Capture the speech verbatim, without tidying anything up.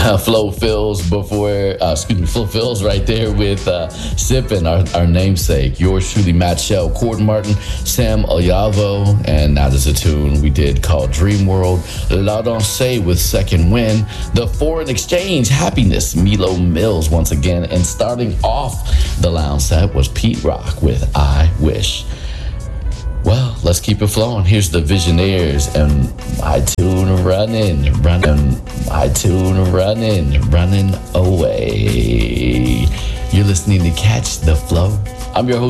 Flo Fills before, uh, excuse me, Flo Fills right there with uh, Sippin', our, our namesake. Yours truly, Matt Shell, Cord Martin, Sam Oyavo, and that is a tune we did called Dream World. La Danse with Second Wind. The Foreign Exchange, Happiness, Milo Mills once again. And starting off the lounge set was Pete Rock with I Wish. Well, let's keep it flowing. Here's the Visionaires and my tune running, running, my tune running, running away. You're listening to Catch the Flow. I'm your host.